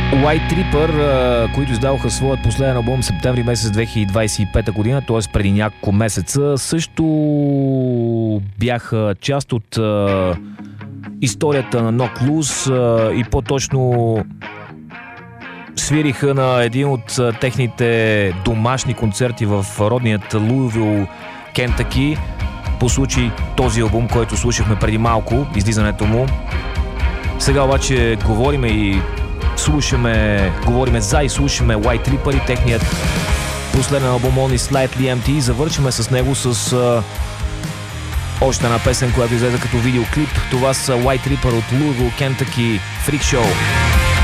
White Tripper, които издаваха своят последен албум септември месец 2025 година, т.е. преди няколко месеца, също бяха част от историята на Knocked Loose и по-точно свириха на един от техните домашни концерти в родният Луивил, Кентъки, по случай този албум, който слушахме преди малко, излизането му. Сега обаче говориме за и слушаме White Tripper и техният последен албум Only Slightly Empty. Завършваме с него с още една песен, която излезе като видеоклип. Това са White Tripper от Louisville, Kentucky, Freak Show.